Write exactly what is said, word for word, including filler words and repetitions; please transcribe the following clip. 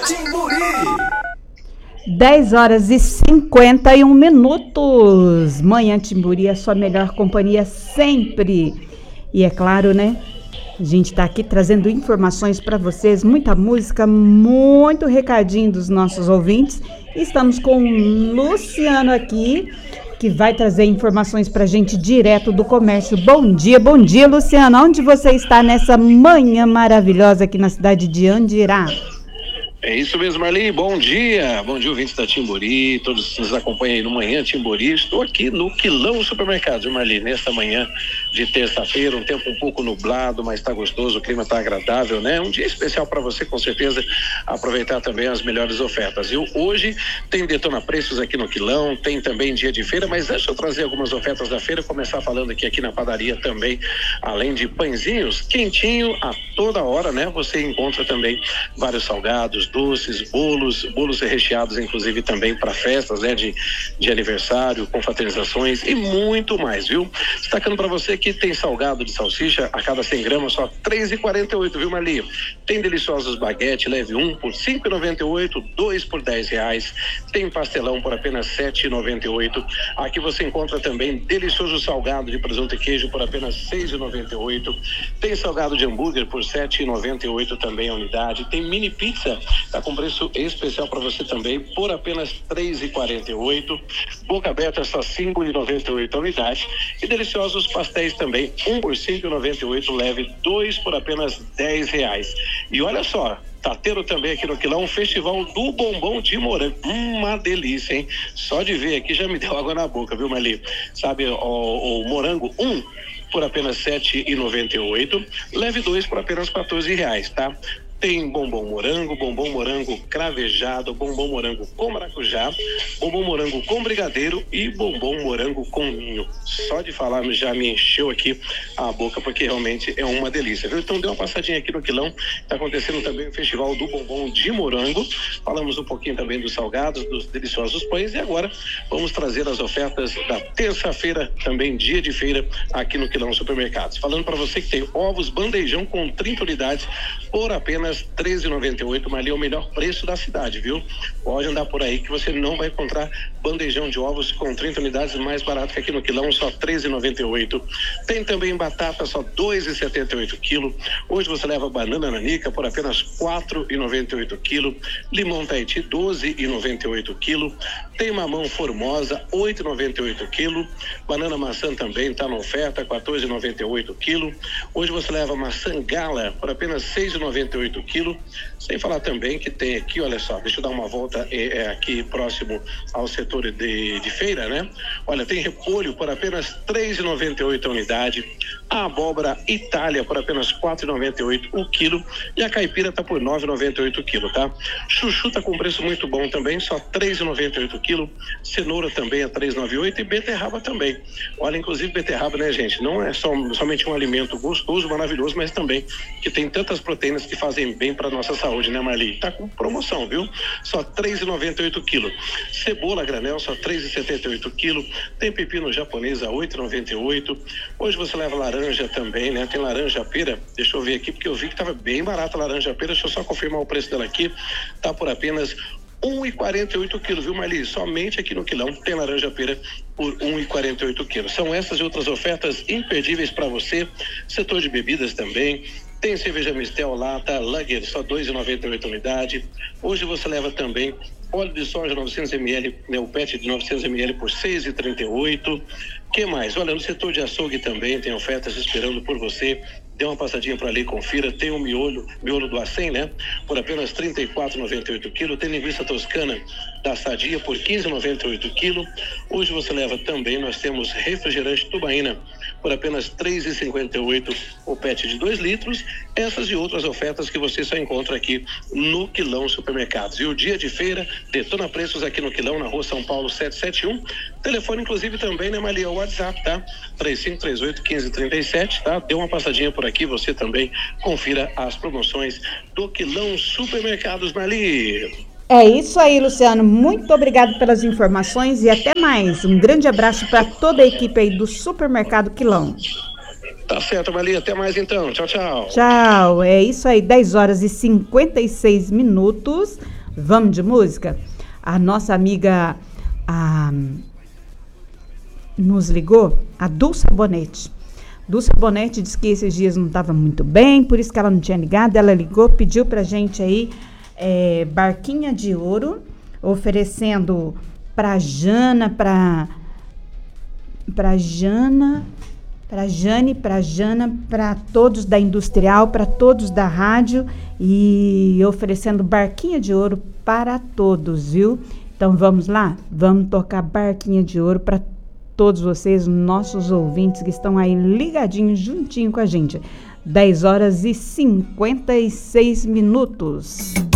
Timburi. dez horas e cinquenta e um minutos. Manhã Timburi, a sua melhor companhia sempre. E é claro, né? A gente está aqui trazendo informações para vocês, muita música, muito recadinho dos nossos ouvintes. Estamos com o Luciano aqui, que vai trazer informações para a gente direto do comércio. Bom dia, bom dia, Luciano. Onde você está nessa manhã maravilhosa aqui na cidade de Andirá? É isso mesmo, Marli. Bom dia. Bom dia, ouvintes da Timburi, todos que nos acompanham aí no Manhã Timburi. Estou aqui no Quilão Supermercados, Marli, nesta manhã de terça-feira, um tempo um pouco nublado, mas está gostoso, o clima está agradável, né? Um dia especial para você, com certeza, aproveitar também as melhores ofertas. E hoje tem Detona Preços aqui no Quilão, tem também dia de feira, mas antes de eu trazer algumas ofertas da feira, começar falando aqui, aqui na padaria também, além de pãezinhos, quentinho a toda hora, né? Você encontra também vários salgados, doces, bolos, bolos recheados, inclusive também para festas, né, de, de aniversário, confraternizações e muito mais, viu? Destacando para você que tem salgado de salsicha a cada cem gramas, só três reais e quarenta e oito centavos, viu, Marli? Tem deliciosos baguete, leve um por cinco reais e noventa e oito centavos, dois por dez reais. Tem pastelão por apenas sete reais e noventa e oito centavos. Aqui você encontra também delicioso salgado de presunto e queijo por apenas seis reais e noventa e oito centavos. Tem salgado de hambúrguer por sete reais e noventa e oito centavos também a unidade. Tem mini pizza, tá com preço especial para você também, por apenas três reais e quarenta e oito centavos. Boca aberta só cinco reais e noventa e oito centavos a unidade. E deliciosos pastéis também, um por cinco reais e noventa e oito centavos, leve dois por apenas dez reais. E olha só, tá tendo também aqui no Quilão um festival do bombom de morango. Uma delícia, hein? Só de ver aqui já me deu água na boca, viu, Marli? Sabe, o, o morango um por apenas sete reais e noventa e oito centavos, leve dois por apenas quatorze reais, tá? Tem bombom morango, bombom morango cravejado, bombom morango com maracujá, bombom morango com brigadeiro e bombom morango com ninho. Só de falar já me encheu aqui a boca, porque realmente é uma delícia, viu? Então dê uma passadinha aqui no Quilão, está acontecendo também o festival do bombom de morango. Falamos um pouquinho também dos salgados, dos deliciosos pães, e agora vamos trazer as ofertas da terça-feira, também dia de feira, aqui no Quilão Supermercados. Falando para você que tem ovos bandejão com trinta unidades por apenas treze reais e noventa e oito centavos, mas ali é o melhor preço da cidade, viu? Pode andar por aí que você não vai encontrar bandejão de ovos com trinta unidades mais barato que aqui no Quilão, só treze reais e noventa e oito centavos. Tem também batata, só dois reais e setenta e oito centavos quilo. Hoje você leva banana nanica por apenas quatro reais e noventa e oito centavos quilo. Limão Tahiti, doze reais e noventa e oito centavos quilo. Tem mamão Formosa, oito reais e noventa e oito centavos quilo. Banana maçã também está na oferta, quatorze reais e noventa e oito centavos quilo. Hoje você leva maçã gala por apenas seis reais e noventa e oito centavos quilo. Sem falar também que tem aqui, olha só, deixa eu dar uma volta é, é, aqui próximo ao setor de, de feira, né? Olha, tem repolho por apenas três reais e noventa e oito centavos a unidade, a abóbora Itália por apenas quatro reais e noventa e oito centavos o quilo, e a caipira tá por nove reais e noventa e oito centavos o quilo, tá? Chuchu tá com preço muito bom também, só três reais e noventa e oito centavos o quilo, cenoura também a três reais e noventa e oito centavos e beterraba também. Olha, inclusive beterraba, né, gente? Não é só, somente um alimento gostoso, maravilhoso, mas também que tem tantas proteínas que fazem bem para nossa saúde, né, Marli? Tá com promoção, viu? Só três reais e noventa e oito centavos quilo. Cebola granel, só três reais e setenta e oito centavos quilo. Tem pepino japonês a oito reais e noventa e oito centavos. Hoje você leva laranja também, né? Tem laranja pera, deixa eu ver aqui, porque eu vi que tava bem barata a laranja pera, deixa eu só confirmar o preço dela aqui. Tá por apenas um real e quarenta e oito centavos, viu, Marli? Somente aqui no Quilão tem laranja pera por um real e quarenta e oito centavos. São essas e outras ofertas imperdíveis para você. Setor de bebidas também. Tem cerveja Mistel lata, Lager, só dois reais e noventa e oito centavos a unidade. Hoje você leva também óleo de soja novecentos mililitros, né, o PET de novecentos mililitros por seis reais e trinta e oito centavos. Que mais? Olha, no setor de açougue também tem ofertas esperando por você. Dê uma passadinha para ali, confira. Tem o miolo, miolo do Acém, né? Por apenas trinta e quatro reais e noventa e oito centavos quilo. Tem linguiça toscana da Sadia por quinze reais e noventa e oito centavos quilo. Hoje você leva também, nós temos refrigerante Tubaína por apenas três reais e cinquenta e oito centavos o PET de dois litros. Essas e outras ofertas que você só encontra aqui no Quilão Supermercados. E o dia de feira, Detona Preços aqui no Quilão, na rua São Paulo setecentos e setenta e um. Telefone, inclusive, também, né, Maria? O WhatsApp, tá? três cinco três oito, um cinco três sete, tá? Dê uma passadinha por aqui, você também confira as promoções do Quilão Supermercados, Marli. É isso aí, Luciano. Muito obrigado pelas informações e até mais. Um grande abraço para toda a equipe aí do Supermercado Quilão. Tá certo, Marli. Até mais então. Tchau, tchau. Tchau. É isso aí, dez horas e cinquenta e seis minutos. Vamos de música? A nossa amiga a, nos ligou, a Dulce Bonetti. Dulce Bonetti disse que esses dias não estava muito bem, por isso que ela não tinha ligado. Ela ligou, pediu pra gente aí é, Barquinha de Ouro, oferecendo pra Jana, pra, pra Jana, pra Jane, pra Jana, pra todos da Industrial, pra todos da rádio, e oferecendo Barquinha de Ouro para todos, viu? Então vamos lá? Vamos tocar Barquinha de Ouro para todos vocês, nossos ouvintes que estão aí ligadinhos, juntinho com a gente. dez horas e cinquenta e seis minutos.